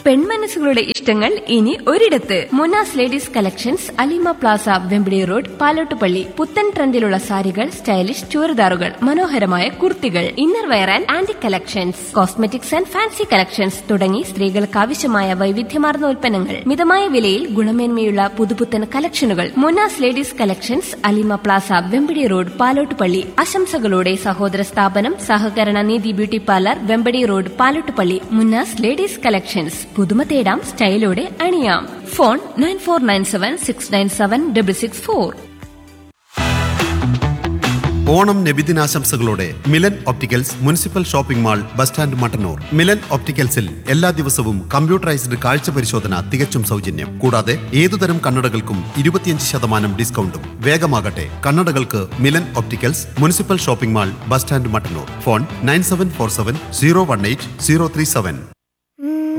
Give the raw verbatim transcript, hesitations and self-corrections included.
പെൺമനസ്സുകളുടെ ഇഷ്ടങ്ങൾ ഇനി ഒരിടത്ത്. Munas ladies collections, Alima Plaza, Vempidi road, Palottupalli. പുത്തൻ ട്രെൻഡിലുള്ള സാരികൾ, സ്റ്റൈലിഷ് ചുരിദാറുകൾ, മനോഹരമായ കുർത്തികൾ, inner wear and antique collections, cosmetics and fancy collections തുടങ്ങി സ്ത്രീകൾക്ക് ആവശ്യമായ വൈവിധ്യമാർന്ന ഉൽപ്പന്നങ്ങൾ മിതമായ വിലയിൽ ഗുണമേന്മയുള്ള പുതുപുത്തൻ കളക്ഷനുകൾ. Munas ladies collections, Alima Plaza, Vempadi road, Palottupalli. ആശംസകളോടെ സഹോദര സ്ഥാപനം സഹകരണ നീതി beauty parlour, Vempadi road, Palottupalli. Munas ladies collections. പുതുമ തേടാം, സ്റ്റൈലോടെ അണിയാം. Phone nine four nine seven six nine seven double six four. Onam നബിദിനാശംസകളോടെ Milan opticals municipal shopping mall, bus stand, Mattannur. Milan ഒപ്റ്റിക്കൽസിൽ എല്ലാ ദിവസവും കമ്പ്യൂട്ടറൈസ്ഡ് കാഴ്ച പരിശോധന തികച്ചും സൗജന്യം. കൂടാതെ ഏതുതരം കണ്ണടകൾക്കും ഇരുപത്തിയഞ്ച് ശതമാനം ഡിസ്കൗണ്ടും. വേഗമാകട്ടെ, കണ്ണടകൾക്ക് Milan opticals municipal shopping mall, bus stand, Mattannur. Phone nine seven four seven zero one eight zero three seven.